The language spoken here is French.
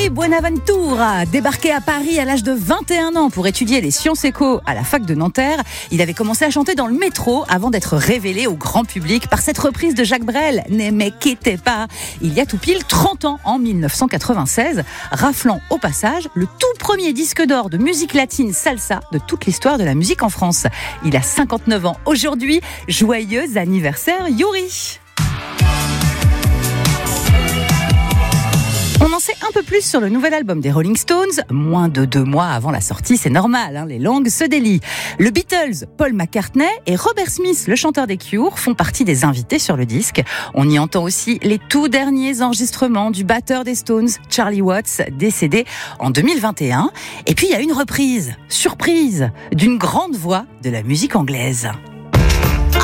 Buenaventura, débarqué à Paris à l'âge de 21 ans pour étudier les sciences éco à la fac de Nanterre, il avait commencé à chanter dans le métro avant d'être révélé au grand public par cette reprise de Jacques Brel, Ne me quittez pas, il y a tout pile 30 ans, en 1996, raflant au passage le tout premier disque d'or de musique latine salsa de toute l'histoire de la musique en France. Il a 59 ans aujourd'hui, joyeux anniversaire Yuri! On en sait un peu plus sur le nouvel album des Rolling Stones. Moins de 2 mois avant la sortie, c'est normal, les langues se délient. Le Beatles, Paul McCartney et Robert Smith, le chanteur des Cure, font partie des invités sur le disque. On y entend aussi les tout derniers enregistrements du batteur des Stones, Charlie Watts, décédé en 2021. Et puis il y a une reprise, surprise, d'une grande voix de la musique anglaise.